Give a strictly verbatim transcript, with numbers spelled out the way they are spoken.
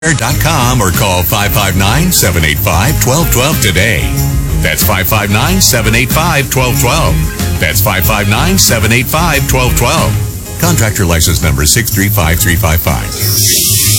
dot com or call five five nine, seven eight five, one two one two today. That's five five nine, seven eight five, one two one two. That's five five nine, seven eight five, one two one two. Contractor license number six three five three five five.